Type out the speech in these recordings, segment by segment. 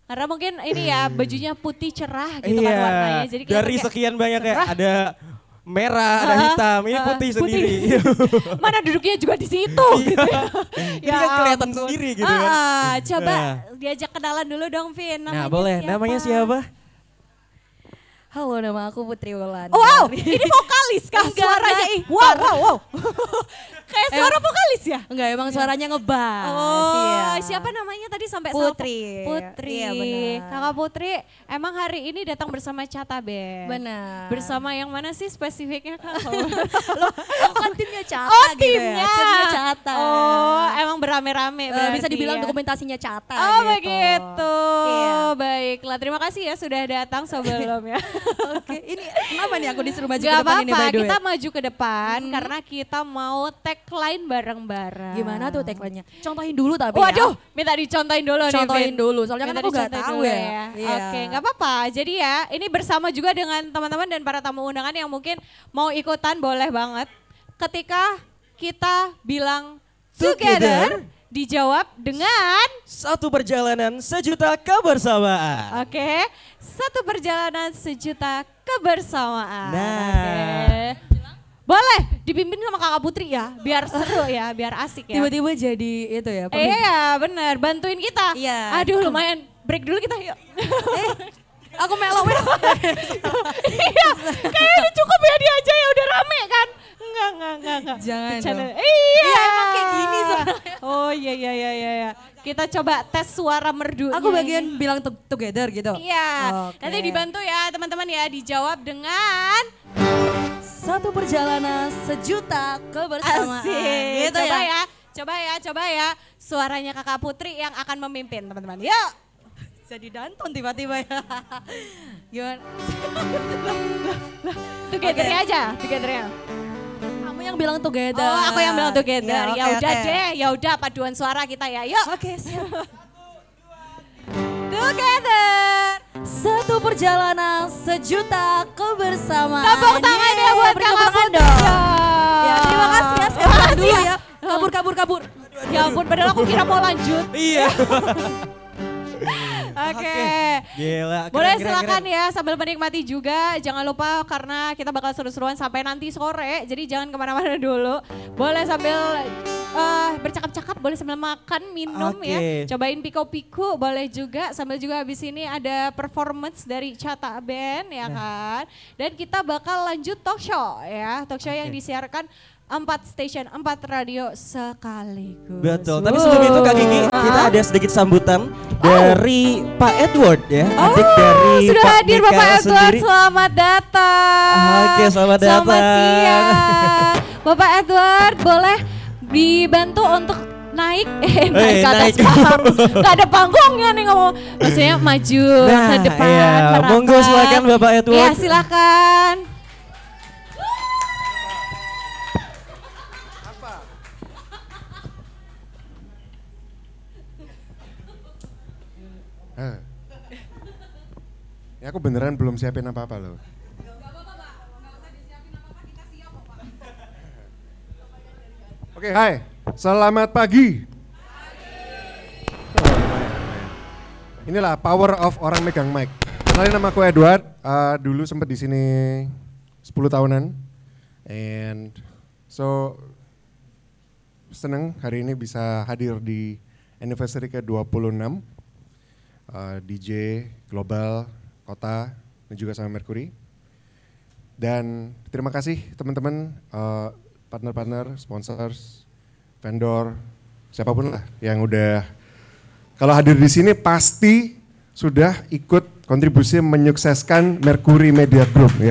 Karena mungkin ini ya bajunya putih cerah gitu kan Iya, warnanya. Jadi kita dari kayak sekian banyak ya cerah. ada merah, ada hitam, ini putih sendiri. Mana duduknya juga di situ gitu ya. Jadi kan kelihatan ampun. sendiri gitu kan. Coba Nah. diajak kenalan dulu dong Vin. Nah Namanya boleh, siapa? namanya siapa? Halo, nama aku Putri Wulandari. Wow, ini vokalis kah Enggak, suaranya? enggak. Wow. Kayak suara vokalis ya? Enggak, emang suaranya ngebas. Oh, iya. siapa namanya tadi sampai Putri. Putri. Iya, benar. Kakak Putri, emang hari ini datang bersama Cata Band. Benar. Bersama yang mana sih spesifiknya Kak? Aku kan timnya Cata Oh, gitu timnya. ya. Timnya Cata. Oh, emang berame-rame berarti Bisa dibilang ya? dokumentasinya Cata Oh gitu. begitu, Iya. baiklah. Terima kasih ya sudah datang sebelumnya. Oke, ini kenapa nih aku disuruh maju Gak ke depan ini apa-apa, by the way? kita maju ke depan karena kita mau tagline bareng-bareng. Gimana tuh tagline-nya? Contohin dulu tapi Waduh, ya. minta dicontohin dulu nih. Contohin Vin. dulu, soalnya kan Minta aku nggak dicontohin tahu dulu ya. Iya. Oke, nggak apa-apa. Jadi ya, ini bersama juga dengan teman-teman dan para tamu undangan yang mungkin mau ikutan boleh banget. Ketika kita bilang together, dijawab dengan Satu perjalanan sejuta kebersamaan. oke, satu perjalanan sejuta kebersamaan. Nah. Oke. Boleh dipimpin sama Kakak Putri ya, biar seru ya, biar asik ya. Tiba-tiba jadi itu ya. Iya bener, bantuin kita. Iya. Aduh lumayan, break dulu kita yuk. Aku melo wes. Iya, kayaknya cukup ya dia aja ya udah rame kan. Enggak. Jangan Bercanda. dong. Iya. emang kayak gini suaranya. Oh iya. Kita coba tes suara merdunya. Aku bagian bilang together gitu. Iya, Oke. nanti dibantu ya teman-teman ya dijawab dengan Satu perjalanan sejuta kebersamaan. asik. Gitu Coba ya. Suaranya Kakak Putri yang akan memimpin teman-teman. Yuk. Jadi Danton tiba-tiba ya. Gimana? Together-nya aja, together-nya. Kamu yang bilang together. Oh, aku yang bilang together. Ya oke, udah oke. deh, ya udah paduan suara kita ya. Yuk. Oke, siap. Together. Satu perjalanan sejuta kebersamaan. Tepuk tangan ya buat Beri Kakak tepuk tangan Putri. dong. Ya, terima kasih ya. Saya pulang dulu Makasih ya. Kabur. Ya ampun, padahal aku kira mau lanjut. Iya. Oke. Gila. Boleh keren, silakan keren. ya sambil menikmati juga. Jangan lupa karena kita bakal seru-seruan sampai nanti sore. Jadi jangan kemana-mana dulu. Boleh sambil bercakap-cakap, boleh sambil makan, minum ya. Oke. Cobain piko-piko boleh juga. Sambil juga habis ini ada performance dari Cata Band ya kan. Dan kita bakal lanjut talk show ya. Talk show yang disiarkan 4 stasiun, 4 radio sekaligus. Betul, tapi sebelum itu Kak Gigi, kita ada sedikit sambutan dari Pak Edward ya, adik dari sudah Pak hadir Deka Bapak Edward, sendiri. selamat datang. Oke, selamat Selamat datang. siang. Bapak Edward boleh dibantu untuk naik naik ke atas naik. panggung. Gak ada panggungnya nih ngomong. Maksudnya maju Nah, ke depan. iya. merapat. Monggo silakan Bapak Edward. Iya, silakan. Ya aku beneran belum siapin apa-apa loh. Oke, hai. Selamat pagi. Oh, lumayan. Inilah power of orang megang mic. Kenalin, nama aku Edward. Dulu sempat di sini 10 tahunan. And so seneng hari ini bisa hadir di anniversary ke-26. DJ global kota dan juga sama Mercury. Dan terima kasih teman-teman, partner-partner, sponsors, vendor, siapapun lah yang udah kalau hadir di sini pasti sudah ikut kontribusi menyukseskan Mercury Media Group ya.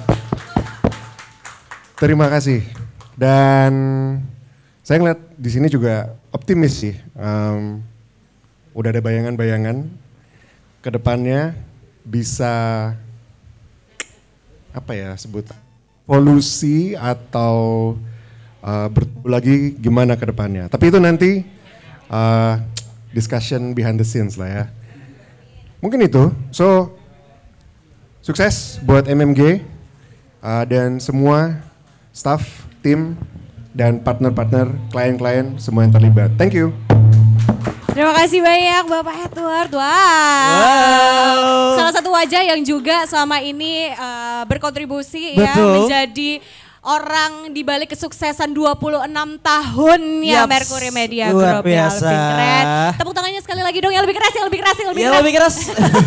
Terima kasih. Dan saya ngeliat di sini juga optimis sih. Udah ada bayangan-bayangan ke depannya bisa apa ya sebut evolusi atau bertemu lagi gimana ke depannya. Tapi itu nanti discussion behind the scenes lah ya. Mungkin itu. So sukses buat MMG dan semua staff, tim dan partner-partner, klien-klien semua yang terlibat. Thank you. Terima kasih banyak Bapak Edward. Wow. Salah satu wajah yang juga selama ini berkontribusi ya menjadi orang di balik kesuksesan 26 tahunnya Mercury Media luar Group. biasa. Yang lebih keren. Tepuk tangannya sekali lagi dong, yang lebih keras, yang lebih keras, yang lebih keras. Yang lebih keras.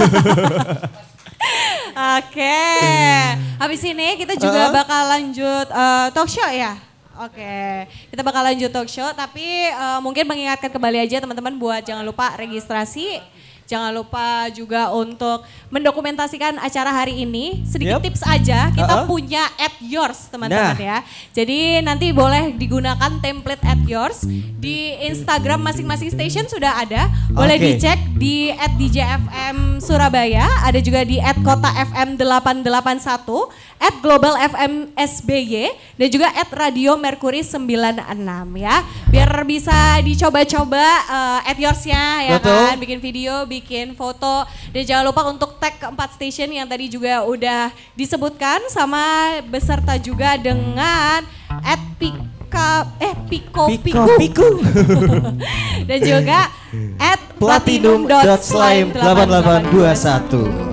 Oke, habis ini kita juga bakal lanjut talk show ya. Oke, kita bakal lanjut talk show, tapi mungkin mengingatkan kembali aja teman-teman buat jangan lupa registrasi. Jangan lupa juga untuk mendokumentasikan acara hari ini. Sedikit tips aja, kita punya @yours teman-teman ya. Jadi nanti boleh digunakan template @yours. Di Instagram masing-masing station sudah ada. Boleh dicek di @DJFM Surabaya. Ada juga di @kotafm881, @globalfmsby, dan juga @radio Mercury 96 ya. Biar bisa dicoba-coba @yours-nya ya kan. Bikin video, bikin foto, dan jangan lupa untuk tag ke 4 station yang tadi juga udah disebutkan sama beserta juga dengan @piku dan juga @platinum.slime8821.